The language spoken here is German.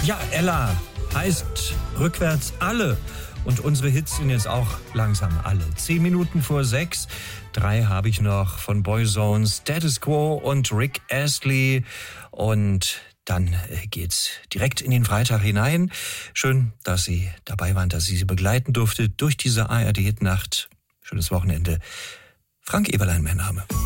Ja, Ella heißt rückwärts alle. Und unsere Hits sind jetzt auch langsam alle. 10 Minuten vor 6. 3 habe ich noch von Boyzone, Status Quo und Rick Astley. Und dann geht's direkt in den Freitag hinein. Schön, dass Sie dabei waren, dass ich Sie begleiten durfte durch diese ARD-Hitnacht. Schönes Wochenende. Frank Eberlein, mein Name.